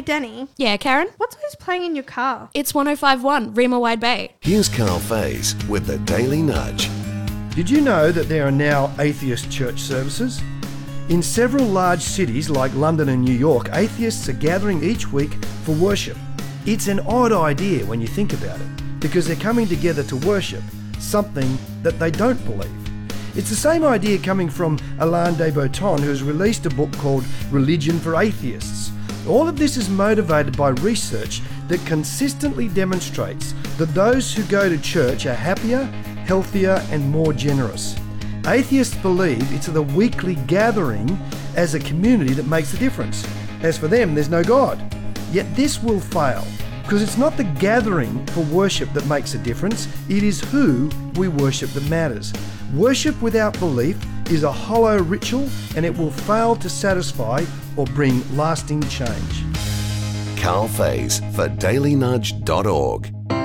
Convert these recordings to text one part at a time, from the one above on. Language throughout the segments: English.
Hey, Danny, Yeah, Karen? what's always playing in your car? It's 105.1 Rima Wide Bay. Here's Carl Faze with the Daily Nudge. Did you know that there are now atheist church services? In several large cities like London and New York, atheists are gathering each week for worship. It's an odd idea when you think about it, because they're coming together to worship something that they don't believe. It's the same idea coming from Alain de Botton, who has released a book called Religion for Atheists. All of this is motivated by research that consistently demonstrates that those who go to church are happier, healthier, and more generous. Atheists believe it's the weekly gathering as a community that makes the difference. As for them, there's no God. Yet this will fail, because it's not the gathering for worship that makes a difference, it is who we worship that matters. Worship without belief is a hollow ritual, and it will fail to satisfy or bring lasting change. Carl Faze for dailynudge.org.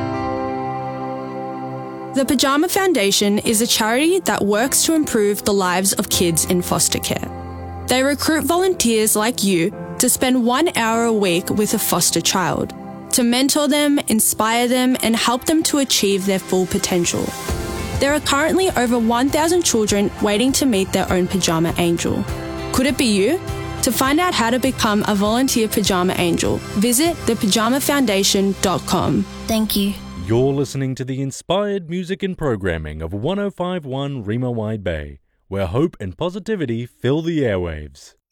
The Pajama Foundation is a charity that works to improve the lives of kids in foster care. They recruit volunteers like you to spend 1 hour a week with a foster child, to mentor them, inspire them, and help them to achieve their full potential. There are currently over 1,000 children waiting to meet their own pajama angel. Could it be you? To find out how to become a volunteer pajama angel, visit thepajamafoundation.com. Thank you. You're listening to the inspired music and programming of 105.1 Rima Wide Bay, where hope and positivity fill the airwaves.